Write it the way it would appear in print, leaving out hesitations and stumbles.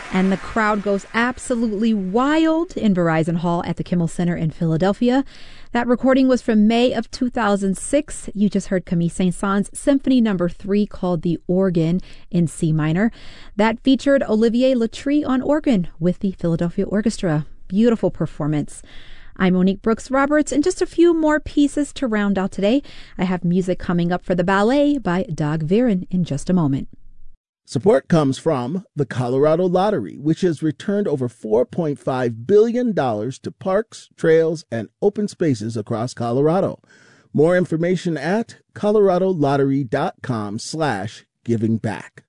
And the crowd goes absolutely wild in Verizon Hall at the Kimmel Center in Philadelphia. That recording was from May of 2006. You just heard Camille Saint-Saëns' Symphony No. 3 called The Organ in C minor. That featured Olivier Latry on organ with the Philadelphia Orchestra. Beautiful performance. I'm Monique Brooks Roberts, and just a few more pieces to round out today. I have music coming up for the ballet by Dag Viren in just a moment. Support comes from the Colorado Lottery, which has returned over $4.5 billion to parks, trails, and open spaces across Colorado. More information at coloradolottery.com/givingback.